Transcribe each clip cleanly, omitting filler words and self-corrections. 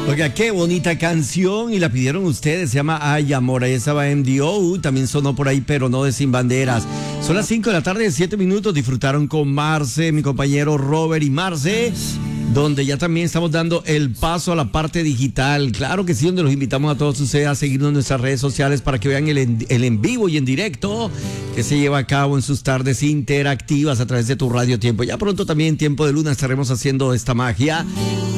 Oiga, qué bonita canción y la pidieron ustedes, se llama Ay Amor, ahí estaba MDO, también sonó por ahí, pero no de Sin Banderas. Son las 5 de la tarde, 7 minutos, disfrutaron con Marce, mi compañero Robert y Marce, donde ya también estamos dando el paso a la parte digital. Claro que sí, donde los invitamos a todos ustedes a seguirnos en nuestras redes sociales para que vean el en vivo y en directo que se lleva a cabo en sus tardes interactivas a través de tu Radio Tiempo. Ya pronto también en Tiempo de Luna estaremos haciendo esta magia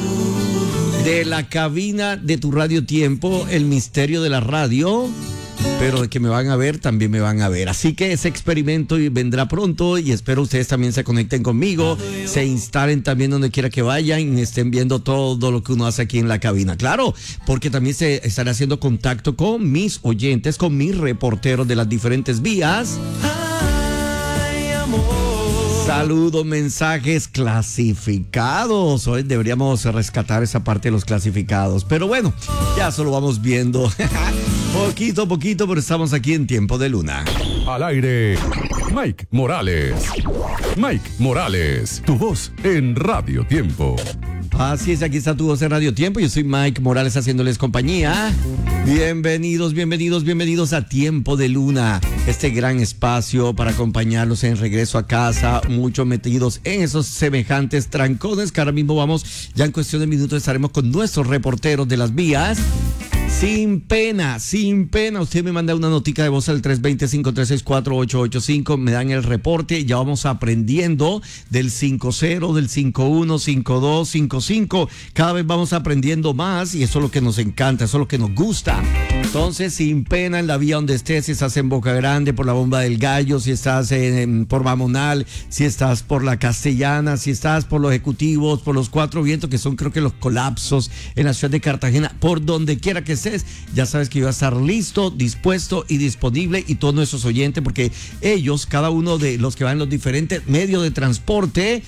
de la cabina de tu Radio Tiempo, el misterio de la radio, pero de que me van a ver, también me van a ver. Así que ese experimento vendrá pronto y espero ustedes también se conecten conmigo, se instalen también donde quiera que vayan y estén viendo todo lo que uno hace aquí en la cabina. Claro, porque también se estará haciendo contacto con mis oyentes, con mis reporteros de las diferentes vías. Ay, amor. Saludos, mensajes clasificados. Hoy deberíamos rescatar esa parte de los clasificados. Pero bueno, ya solo vamos viendo. Poquito a poquito, pero estamos aquí en Tiempo de Luna. Al aire, Mike Morales. Mike Morales, tu voz en Radio Tiempo. Así es, aquí está tu voz en Radio Tiempo. Yo soy Mike Morales haciéndoles compañía. Bienvenidos, bienvenidos, bienvenidos a Tiempo de Luna. Este gran espacio para acompañarlos en regreso a casa. Muchos metidos en esos semejantes trancones que ahora mismo vamos, ya en cuestión de minutos estaremos con nuestros reporteros de las vías. Sin pena, usted me manda una notica de voz al 320-536-4885, me dan el reporte, ya vamos aprendiendo del 50, del 51, 52, 55, cada vez vamos aprendiendo más y eso es lo que nos encanta, eso es lo que nos gusta. Entonces, sin pena en la vía donde estés, si estás en Boca Grande, por la Bomba del Gallo, si estás por Mamonal, si estás por la Castellana, si estás por los Ejecutivos, por los Cuatro Vientos, que son creo que los colapsos en la ciudad de Cartagena, por donde quiera que estés, ya sabes que yo voy a estar listo, dispuesto y disponible, y todos nuestros oyentes, porque ellos, cada uno de los que van en los diferentes medios de transporte,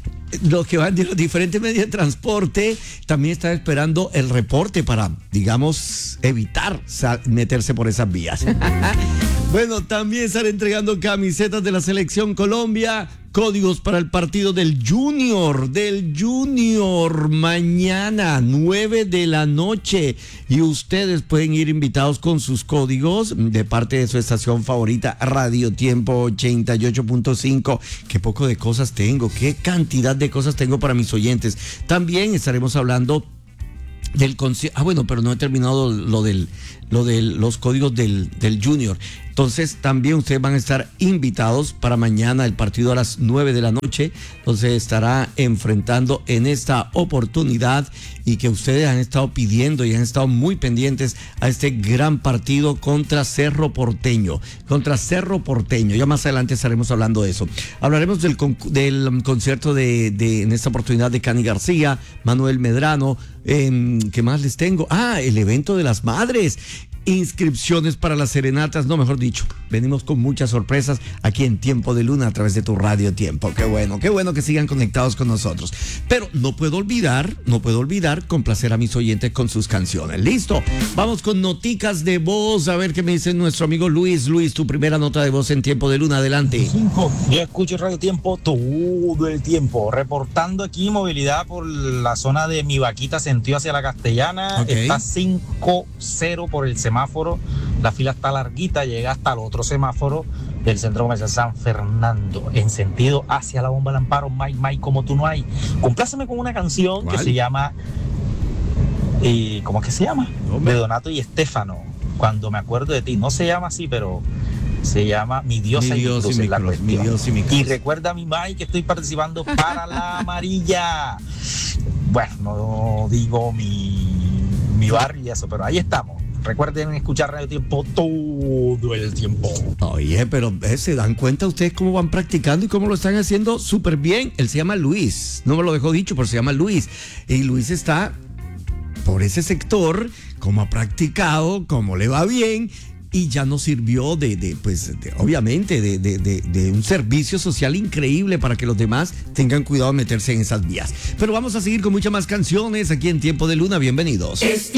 también están esperando el reporte para, digamos, evitar meterse por esas vías. Bueno, también están entregando camisetas de la Selección Colombia, códigos para el partido del Junior, mañana, 9 de la noche. Y ustedes pueden ir invitados con sus códigos de parte de su estación favorita, Radio Tiempo 88.5. Qué poco de cosas tengo, qué cantidad de cosas tengo para mis oyentes. También estaremos hablando del concierto. Bueno, pero no he terminado lo de los códigos del Junior. Entonces también ustedes van a estar invitados para mañana el partido a las 9 de la noche. Entonces estará enfrentando en esta oportunidad y que ustedes han estado pidiendo y han estado muy pendientes a este gran partido contra Cerro Porteño. Ya más adelante estaremos hablando de eso. Hablaremos del concierto en esta oportunidad de Cani García, Manuel Medrano. ¿Qué más les tengo? El evento de las madres. Inscripciones para las serenatas, no, mejor dicho, venimos con muchas sorpresas aquí en Tiempo de Luna a través de tu Radio Tiempo. Qué bueno que sigan conectados con nosotros. Pero no puedo olvidar complacer a mis oyentes con sus canciones. ¿Listo? Vamos con noticas de voz, a ver qué me dice nuestro amigo Luis. Luis, tu primera nota de voz en Tiempo de Luna, adelante. Yo escucho Radio Tiempo todo el tiempo, reportando aquí movilidad por la zona de Mi Vaquita, sentido hacia la Castellana. Okay. Está 5-0 por el semáforo, la fila está larguita, llega hasta el otro semáforo del Centro Comercial San Fernando, en sentido hacia la Bomba del Amparo. Mike, como tú no hay. Compláceme con una canción. ¿Cuál? Que se llama, ¿cómo es que se llama? De Donato y Estefano, Cuando me acuerdo de ti. No se llama así, pero se llama Mi Dios y mi cruz. Y recuerda a mi Mike que estoy participando para la amarilla. Bueno, no digo mi barrio y eso, pero ahí estamos. Recuerden escuchar Radio Tiempo todo el tiempo. Oye, pero ¿se dan cuenta ustedes cómo van practicando y cómo lo están haciendo súper bien? Él se llama Luis, no me lo dejó dicho, pero se llama Luis. Y Luis está por ese sector, cómo ha practicado, cómo le va bien. Y ya nos sirvió obviamente de un servicio social increíble para que los demás tengan cuidado de meterse en esas vías. Pero vamos a seguir con muchas más canciones aquí en Tiempo de Luna. Bienvenidos.